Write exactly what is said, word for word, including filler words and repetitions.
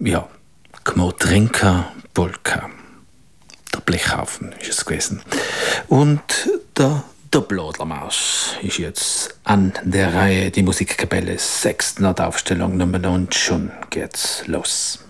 ja, Gmotrinka Polka. Der Blechhaufen ist es gewesen. Und der Doppelodlermarsch ist jetzt an der Reihe. Die Musikkapelle sechs Notaufstellung Nummer und schon geht's los.